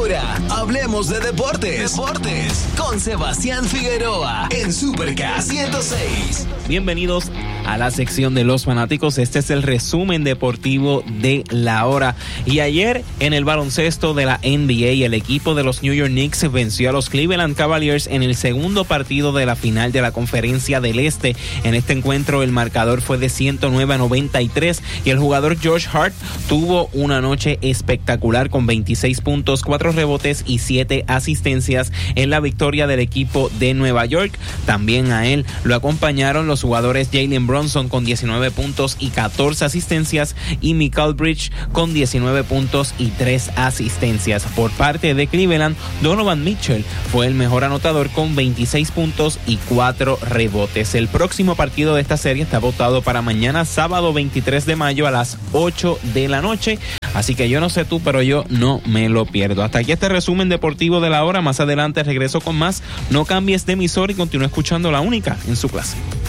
Ahora, hablemos de deportes. Con Sebastián Figueroa en Supercast 106. Bienvenidos a la sección de los fanáticos. Este es el resumen deportivo de la hora. Y ayer en el baloncesto de la NBA, el equipo de los New York Knicks venció a los Cleveland Cavaliers en el segundo partido de la final de la Conferencia del Este. En este encuentro el marcador fue de 109-93 y el jugador Josh Hart tuvo una noche espectacular con 26 puntos, 4 rebotes y 7 asistencias en la victoria del equipo de Nueva York. También a él lo acompañaron los jugadores Jalen Brunson con 19 puntos y 14 asistencias y Mikal Bridges con 19 puntos y 3 asistencias. Por parte de Cleveland, Donovan Mitchell fue el mejor anotador con 26 puntos y 4 rebotes. El próximo partido de esta serie está pautado para mañana, sábado 23 de mayo a las 8 de la noche. Así que yo no sé tú, pero yo no me lo pierdo. Hasta aquí este resumen deportivo de la hora. Más adelante regreso con más. No cambies de emisor y continúa escuchando La Única en su clase.